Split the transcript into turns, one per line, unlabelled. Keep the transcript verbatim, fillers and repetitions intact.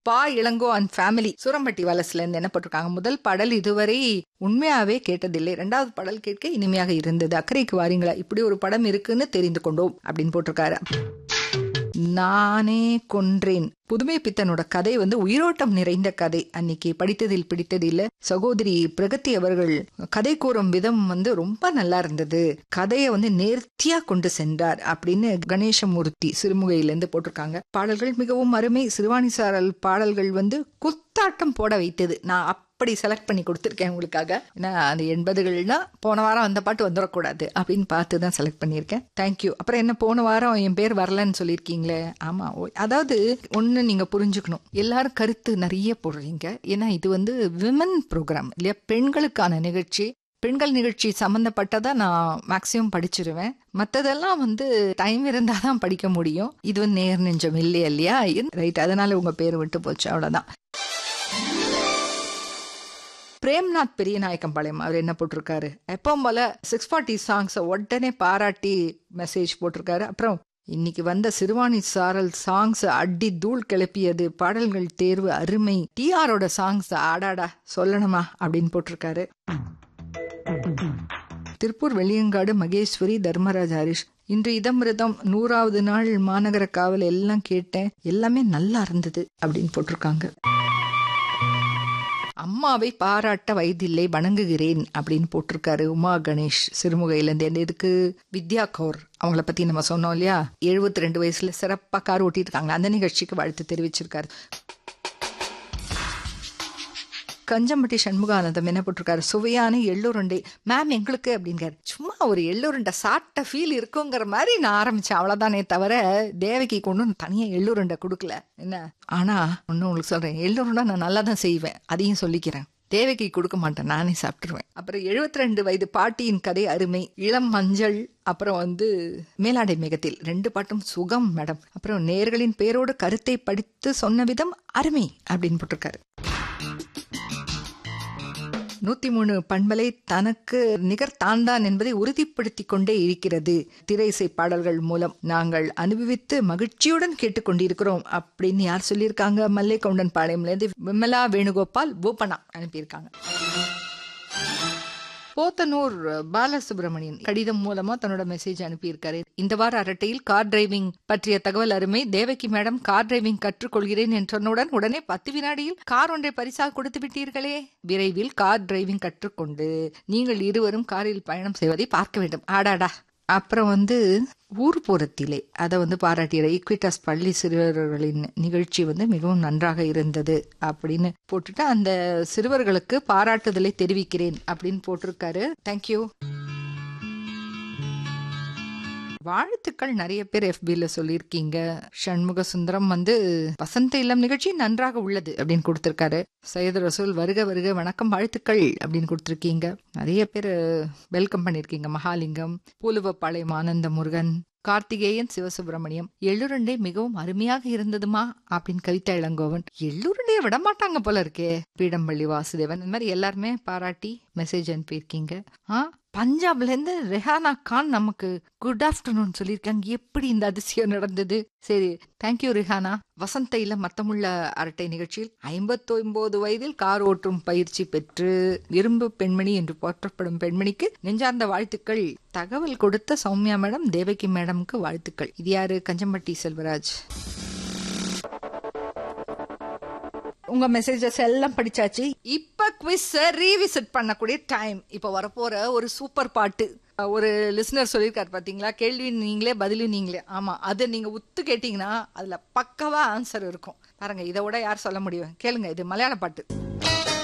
பா Ilango and family Surampatti வலசுல இருந்து என்ன போட்டிருக்காங்க, முதல் பாடல் இதுவரை உண்மையாவே கேட்டதில்லை, இரண்டாவது பாடல் கேட்க இனிமையாக இருந்தது, அக்கறைக்கு வாரீங்களா, இப்படி ஒரு படம் இருக்குன்னு தெரிந்து கொண்டோம் அப்படின்னு போட்டிருக்காரு. நானே கொன்றேன் புதுமை பித்தனோட கதை வந்து உயிரோட்டம் நிறைந்த கதை. அன்னைக்கு படித்ததில் பிடித்ததில்ல சகோதரி பிரகதி அவர்கள் கதை கூறும் விதம் வந்து ரொம்ப நல்லா இருந்தது, கதையை வந்து நேர்த்தியா கொண்டு சென்றார் அப்படின்னு கணேசமூர்த்தி சிறுமுகையிலிருந்து போட்டிருக்காங்க. பாடல்கள் மிகவும் அருமை. சிறுவாணி சாரல் பாடல்கள் வந்து குத்தாட்டம் போட வைத்தது. நான் அப்படி செலக்ட் பண்ணி கொடுத்துருக்கேன் உங்களுக்காக. ஏன்னா அந்த எண்பதுகள்னா போன வாரம் அந்த பாட்டு வந்துடக்கூடாது அப்படின்னு பார்த்து தான் செலக்ட் பண்ணியிருக்கேன். தேங்க்யூ. அப்புறம் என்ன போன வாரம் என் பேர் வரலன்னு சொல்லியிருக்கீங்களே. ஆமா, அதாவது ஒன்று நீங்க புரிஞ்சுக்கணும், எல்லாரும் கருத்து நிறைய போடுறீங்க. ஏன்னா இது வந்து விமன் ப்ரோக்ராம் இல்லையா, பெண்களுக்கான நிகழ்ச்சி. பெண்கள் நிகழ்ச்சி சம்மந்தப்பட்டதா நான் மேக்சிமம் படிச்சிருவேன். மற்றதெல்லாம் வந்து டைம் இருந்தால் தான் படிக்க முடியும். இது வந்து நேர் நெஞ்சம் இல்லையா இல்லையா ரைட், அதனால உங்க பேர் விட்டு போச்சு, அவ்வளோதான். பிரேம்நாத் பெரிய நாயக்கம்பாளையம் அவர் என்ன போட்டிருக்காரு, எப்பவும் போல சிக்ஸ் ஃபார்ட்டி சாங்ஸை உடனே பாராட்டி மெசேஜ் போட்டிருக்காரு. அப்புறம் இன்னைக்கு வந்த சிறுவாணி சாரல் சாங்ஸ் அடி தூள் கிளப்பியது, பாடல்கள் தேர்வு அருமை, டிஆரோட சாங்ஸ் ஆடாடா சொல்லணுமா அப்படின்னு போட்டிருக்காரு. திருப்பூர் வெள்ளியங்காடு மகேஸ்வரி தர்மராஜ் ஹரிஷ், இன்று இதமிருதம் நூறாவது நாள் மாநகர காவல் எல்லாம் கேட்டேன், எல்லாமே நல்லா இருந்தது அப்படின்னு போட்டிருக்காங்க. அம்மாவை பாராட்ட வயதில்லை வணங்குகிறேன் அப்படின்னு போட்டிருக்காரு உமா கணேஷ் சிறுமுகையிலேருந்து. இதுக்கு வித்யா கௌர் அவங்கள பத்தி நம்ம சொன்னோம் இல்லையா, எழுபத்தி ரெண்டு வயசுல சிறப்பா கார் ஓட்டிட்டு இருக்காங்க, அந்த நிகழ்ச்சிக்கு வாழ்த்து தெரிவிச்சிருக்காரு. கஞ்சம்பட்டி சண்முகானந்தம் என்ன போட்டிருக்காரு, சுவையான எள்ளுருண்டை மேம் எங்களுக்கு அப்படிங்காரு. சும்மா ஒரு எள்ளுருண்டை சாப்பிட்ட ஃபீல் இருக்குங்கிற மாதிரி நான் ஆரம்பிச்சேன், அவ்வளவுதானே தவிர தேவைக்கு கொண்டு தனியா எள்ளுருண்டை கொடுக்கல என்ன. ஆனா ஒன்னும் உங்களுக்கு சொல்றேன், எள்ளுருண்டை நான் நல்லா தான் செய்வேன், அதையும் சொல்லிக்கிறேன், தேவைக்கு கொடுக்க மாட்டேன், நானே சாப்பிட்டுருவேன். அப்புறம் எழுபத்தி ரெண்டு வயது பாட்டியின் கதை அருமை, இளம் மஞ்சள், அப்புறம் வந்து மேலாடை மேகத்தில் ரெண்டு பாட்டும் சுகம் மேடம். அப்புறம் நேயர்களின் பேரோடு கருத்தை படித்து சொன்ன விதம் அருமை அப்படின்னு போட்டிருக்காரு. நூத்தி மூணு பண்பலை தனக்கு நிகர் தான்தான் என்பதை உறுதிப்படுத்திக் கொண்டே இருக்கிறது. திரை இசை பாடல்கள் மூலம் நாங்கள் அனுபவித்து மகிழ்ச்சியுடன் கேட்டுக்கொண்டிருக்கிறோம் அப்படின்னு யார் சொல்லியிருக்காங்க, மல்லை கவுண்டன் பாளையம்ல இருந்து விமலா வேணுகோபால் பூபனா அனுப்பியிருக்காங்க. போத்தனூர் பாலசுப்ரமணியன் கடிதம் மூலமா தன்னோட மெசேஜ் அனுப்பியிருக்காரு. இந்த வார அரட்டையில் கார் டிரைவிங் பற்றிய தகவல் அருமை, தேவகி மேடம் கார் டிரைவிங் கற்றுக்கொள்கிறேன் என்றனுடன் உடனே பத்து வினாடியில் கார் ஒன்றை பரிசாக கொடுத்து விட்டீர்களே, விரைவில் கார் டிரைவிங் கற்றுக்கொண்டு நீங்கள் இருவரும் காரில் பயணம் செய்வதை பார்க்க வேண்டும். ஆடாடா. அப்புறம் வந்து ஊர்புறத்திலே அதை வந்து பாராட்டிய ஈக்விட்டாஸ் பள்ளி சிறுவர்களின் நிகழ்ச்சி வந்து மிகவும் நன்றாக இருந்தது அப்படின்னு போட்டுட்டு அந்த சிறுவர்களுக்கு பாராட்டுதலை தெரிவிக்கிறேன் அப்படின்னு போட்டிருக்காரு. தேங்க்யூ. வாழ்த்துக்கள் நிறைய பேர் எஃபில சொல்லியிருக்கீங்க. சண்முக சுந்தரம் வந்து வசந்த இல்லம் நிகழ்ச்சி நன்றாக உள்ளது அப்படின்னு கொடுத்திருக்காரு. சையது ரசூல் வருக வருக வணக்கம் வாழ்த்துக்கள் அப்படின்னு கொடுத்திருக்கீங்க. நிறைய பேர் வெல்கம் பண்ணிருக்கீங்க. மகாலிங்கம், பூலுவப்பாளையம் ஆனந்த முருகன், கார்த்திகேயன், சிவசுப்பிரமணியம், எள்ளுருண்டை மிகவும் அருமையாக இருந்ததுமா அப்படின்னு கவிதா இளங்கோவன், எள்ளுருண்டைய விட மாட்டாங்க போல இருக்கே, பீடம்பள்ளி வாசுதேவன், இந்த மாதிரி எல்லாருமே பாராட்டி மெசேஜ் அனுப்பியிருக்கீங்க. ஆ பஞ்சாப்ல இருந்து ரெஹானா கான் நமக்கு குட் ஆஃப்டர்நூன் சொல்லியிருக்காங்க. எப்படி இந்த அதிசயம் நடந்தது? சரி, தேங்க்யூ ரெஹானா. வசந்த இல்லம் மத்தமுள்ள அரட்டை நிகழ்ச்சியில் ஐம்பத்தி ஒன்பது வயதில் கார் ஓட்டும் பயிற்சி பெற்று இரும்பு பெண்மணி என்று போற்றப்படும் பெண்மணிக்கு நெஞ்சார்ந்த வாழ்த்துக்கள். தகவல் கொடுத்த சௌமியா மேடம், தேவகி மேடமுக்கு வாழ்த்துக்கள். இது யாரு? கஞ்சம்பட்டி செல்வராஜ். உங்க மெசேஜஸ் எல்லாம் படிச்சாச்சு. இப்ப குவிஸ் ரீவிசிட் பண்ணக்கூடிய டைம். இப்ப வரப்போற ஒரு சூப்பர் பாட்டு. ஒரு லிசனர் சொல்லியிருக்காரு பாத்தீங்களா, கேள்வி நீங்களே பதிலும் நீங்களே. ஆமா, அதை நீங்க உத்து கேட்டீங்கன்னா அதுல பக்கவா ஆன்சர் இருக்கும். பாருங்க, இதை விட யார் சொல்ல முடியும்? கேளுங்க, இது மலையாள பாட்டு.